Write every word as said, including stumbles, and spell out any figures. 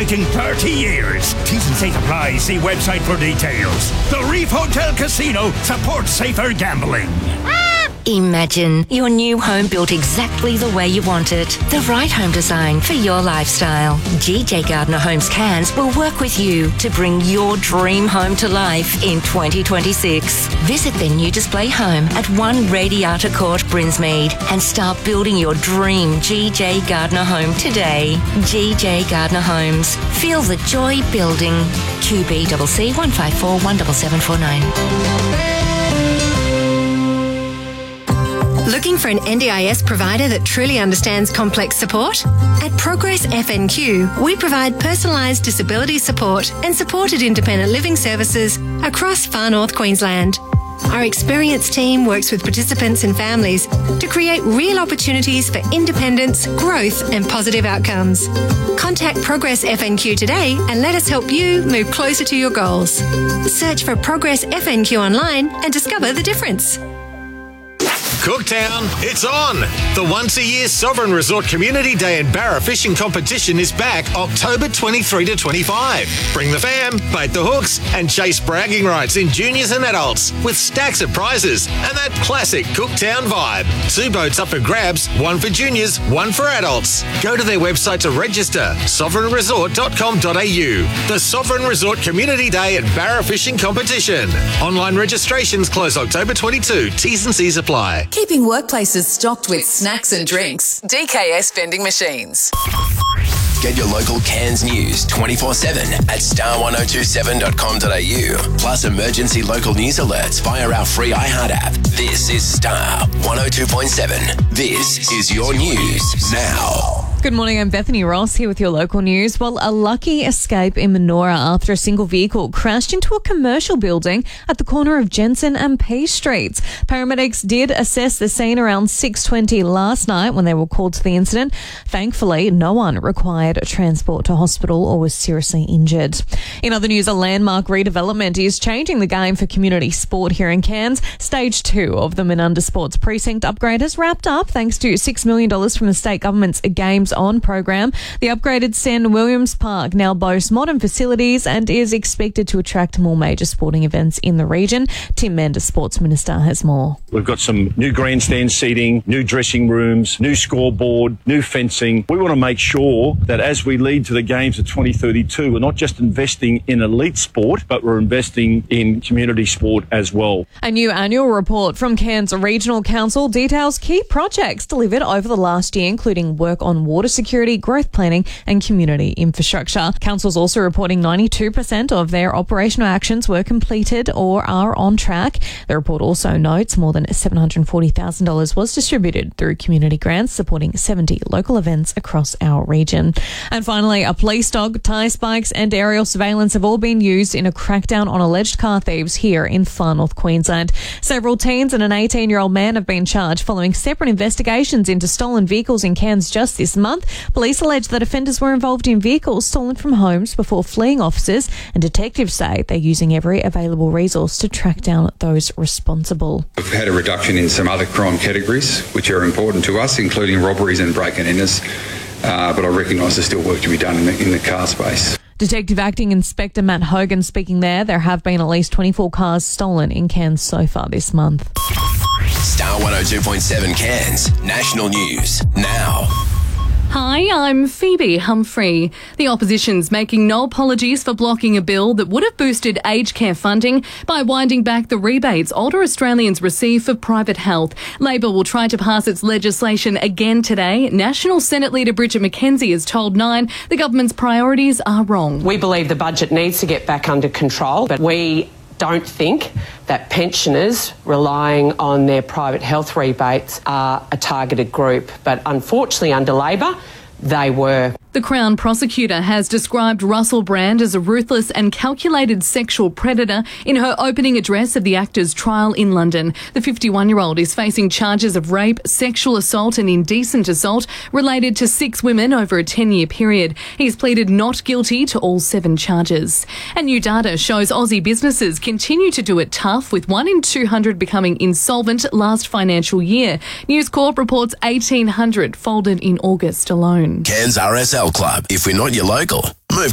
celebrating thirty years. T's and C's apply. See website for details. The Reef Hotel Casino supports safer gambling. Imagine your new home built exactly the way you want it. The right home design for your lifestyle. G J Gardner Homes Cairns will work with you to bring your dream home to life in twenty twenty-six. Visit their new display home at one Radiata Court, Brinsmead, and start building your dream G J Gardner home today. G J Gardner Homes. Feel the joy building. Q B C C one five four one seven seven four nine. Looking for an N D I S provider that truly understands complex support? At Progress F N Q, we provide personalised disability support and supported independent living services across far north Queensland. Our experienced team works with participants and families to create real opportunities for independence, growth and positive outcomes. Contact Progress F N Q today and let us help you move closer to your goals. Search for Progress F N Q online and discover the difference. Cooktown, it's on! The once-a-year Sovereign Resort Community Day and Barra Fishing Competition is back October twenty-third to twenty-fifth. Bring the fam, bait the hooks, and chase bragging rights in juniors and adults with stacks of prizes and that classic Cooktown vibe. Two boats up for grabs, one for juniors, one for adults. Go to their website to register, sovereign resort dot com dot a u. The Sovereign Resort Community Day and Barra Fishing Competition. Online registrations close October twenty-second. T's and C's apply. Keeping workplaces stocked with snacks and drinks. D K S Vending Machines. Get your local Cairns news twenty-four seven at star one oh two seven dot com dot a u. Plus emergency local news alerts via our free iHeart app. This is Star one oh two point seven. This is your news now. Good morning, I'm Bethany Ross here with your local news. Well, a lucky escape in Manoora after a single vehicle crashed into a commercial building at the corner of Jensen and P Streets. Paramedics did assess the scene around six twenty last night when they were called to the incident. Thankfully, no one required transport to hospital or was seriously injured. In other news, a landmark redevelopment is changing the game for community sport here in Cairns. Stage two of the Menunda Sports Precinct upgrade has wrapped up thanks to six million dollars from the state government's Games On program. The upgraded Sen Williams Park now boasts modern facilities and is expected to attract more major sporting events in the region. Tim Mender, Sports Minister, has more. We've got some new grandstand seating, new dressing rooms, new scoreboard, new fencing. We want to make sure that as we lead to the Games of twenty thirty-two, we're not just investing in elite sport, but we're investing in community sport as well. A new annual report from Cairns Regional Council details key projects delivered over the last year, including work on water security, growth planning and community infrastructure. Council's also reporting ninety-two percent of their operational actions were completed or are on track. The report also notes more than seven hundred forty thousand dollars was distributed through community grants supporting seventy local events across our region. And finally, a police dog, tie spikes and aerial surveillance have all been used in a crackdown on alleged car thieves here in far north Queensland. Several teens and an eighteen-year-old man have been charged following separate investigations into stolen vehicles in Cairns just this month. Police allege that offenders were involved in vehicles stolen from homes before fleeing officers, and detectives say they're using every available resource to track down those responsible. We've had a reduction in some other crime categories which are important to us, including robberies and break-and-enters, uh, but I recognise there's still work to be done in the, in the car space. Detective Acting Inspector Matt Hogan speaking there. There have been at least twenty-four cars stolen in Cairns so far this month. Star one oh two point seven Cairns National News now. Hi, I'm Phoebe Humphrey. The opposition's making no apologies for blocking a bill that would have boosted aged care funding by winding back the rebates older Australians receive for private health. Labor will try to pass its legislation again today. National Senate Leader Bridget McKenzie has told Nine the government's priorities are wrong. We believe the budget needs to get back under control, but we don't think that pensioners relying on their private health rebates are a targeted group. But unfortunately, under Labor, they were. The Crown prosecutor has described Russell Brand as a ruthless and calculated sexual predator in her opening address of the actor's trial in London. The fifty-one-year-old is facing charges of rape, sexual assault and indecent assault related to six women over a ten-year period. He's pleaded not guilty to all seven charges. And new data shows Aussie businesses continue to do it tough, with one in two hundred becoming insolvent last financial year. News Corp reports eighteen hundred folded in August alone. Cairns R S L Club. If we're not your local, move